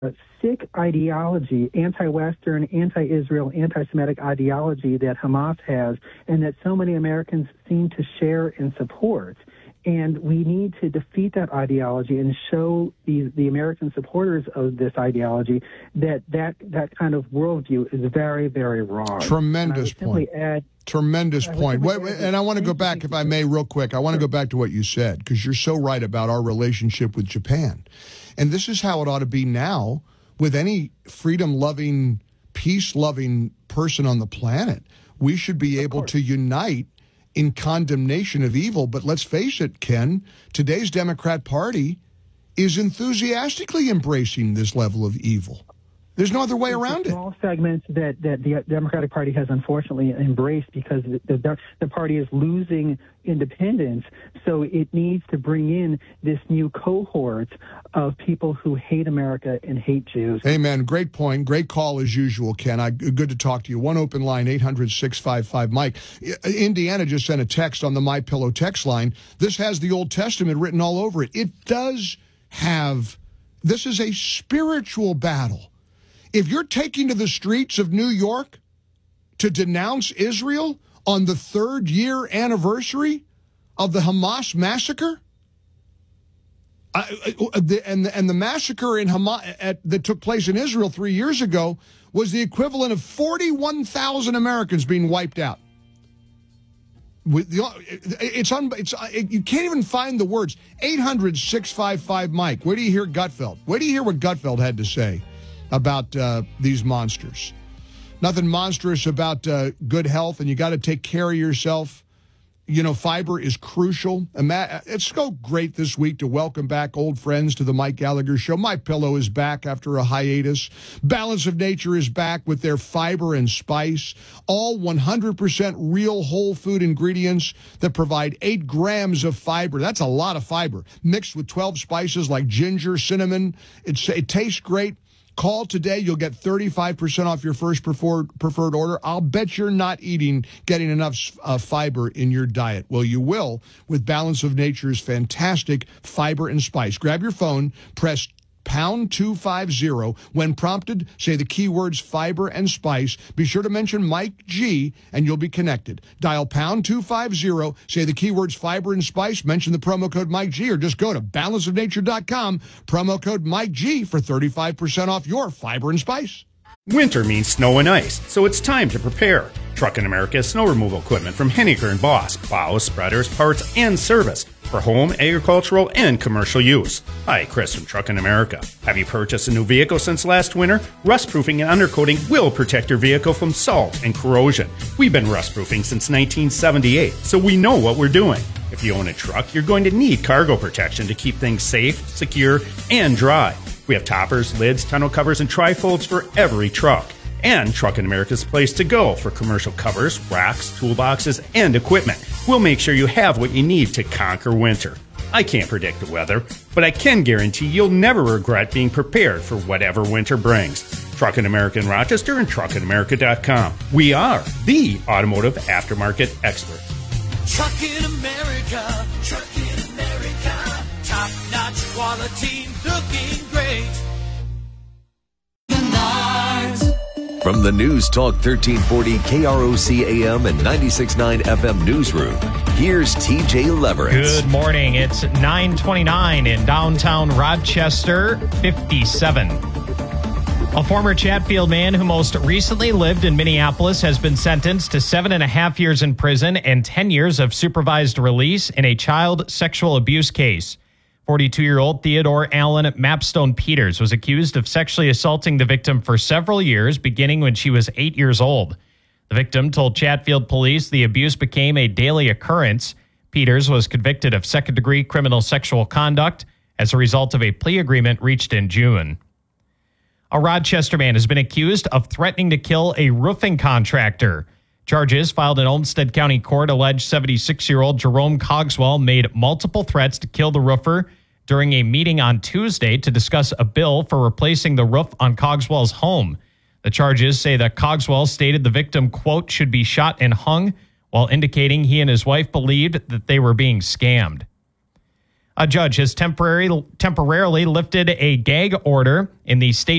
sick ideology, anti-Western, anti-Israel, anti-Semitic ideology that Hamas has and that so many Americans seem to share and support. And we need to defeat that ideology and show the American supporters of this ideology that kind of worldview is very, very wrong. Tremendous point. Tremendous point. And I want to go back, if I may, real quick. I want to go back to what you said, because you're so right about our relationship with Japan. And this is how it ought to be now with any freedom-loving, peace-loving person on the planet. We should be able to unite in condemnation of evil. But let's face it, Ken, today's Democrat Party is enthusiastically embracing this level of evil. There's no other way around it. Small segments that the Democratic Party has unfortunately embraced because the party is losing independence. So it needs to bring in this new cohort of people who hate America and hate Jews. Amen. Great point. Great call as usual, Ken. Good to talk to you. One open line, 800-655-MIKE. Indiana just sent a text on the MyPillow text line. This has the Old Testament written all over it. It does have, this is a spiritual battle. If you're taking to the streets of New York to denounce Israel on the 3rd year anniversary of the Hamas massacre, and the massacre in Hamas that took place in Israel 3 years ago was the equivalent of 41,000 Americans being wiped out. You can't even find the words. 800-655-MIKE. Where do you hear Gutfeld? Where do you hear what Gutfeld had to say about these monsters? Nothing monstrous about good health, and you got to take care of yourself. You know, fiber is crucial. It's so great this week to welcome back old friends to the Mike Gallagher Show. MyPillow is back after a hiatus. Balance of Nature is back with their fiber and spice. All 100% real whole food ingredients that provide 8 grams of fiber. That's a lot of fiber. Mixed with 12 spices like ginger, cinnamon. It tastes great. Call today. You'll get 35% off your first preferred order. I'll bet you're not getting enough fiber in your diet. Well, you will with Balance of Nature's fantastic fiber and spice. Grab your phone, press pound 250. When prompted, say the keywords fiber and spice. Be sure to mention Mike G, and you'll be connected. Dial pound 250, say the keywords fiber and spice, mention the promo code Mike G, or just go to balanceofnature.com, promo code Mike G for 35% off your fiber and spice. Winter means snow and ice, so it's time to prepare. Truckin' America has snow removal equipment from Henniker & Boss, plows, spreaders, parts, and service for home, agricultural, and commercial use. Hi, Chris from Truckin' America. Have you purchased a new vehicle since last winter? Rust-proofing and undercoating will protect your vehicle from salt and corrosion. We've been rust-proofing since 1978, so we know what we're doing. If you own a truck, you're going to need cargo protection to keep things safe, secure, and dry. We have toppers, lids, tonneau covers, and trifolds for every truck. And Truckin' America's place to go for commercial covers, racks, toolboxes, and equipment. We'll make sure you have what you need to conquer winter. I can't predict the weather, but I can guarantee you'll never regret being prepared for whatever winter brings. Truckin' America in Rochester and truckinamerica.com. We are the automotive aftermarket experts. Truckin' America, Truckin' America, top-notch quality, looking great. From the News Talk 1340 KROC AM and 96.9 FM newsroom, here's TJ Leverett. Good morning. It's 9:29 in downtown Rochester, 57. A former Chatfield man who most recently lived in Minneapolis has been sentenced to 7.5 years in prison and 10 years of supervised release in a child sexual abuse case. 42-year-old Theodore Allen Mapstone Peters was accused of sexually assaulting the victim for several years, beginning when she was 8 years old. The victim told Chatfield police the abuse became a daily occurrence. Peters was convicted of second-degree criminal sexual conduct as a result of a plea agreement reached in June. A Rochester man has been accused of threatening to kill a roofing contractor. Charges filed in Olmsted County Court allege 76-year-old Jerome Cogswell made multiple threats to kill the roofer during a meeting on Tuesday to discuss a bill for replacing the roof on Cogswell's home. The charges say that Cogswell stated the victim, quote, should be shot and hung, while indicating he and his wife believed that they were being scammed. A judge has temporarily lifted a gag order in the state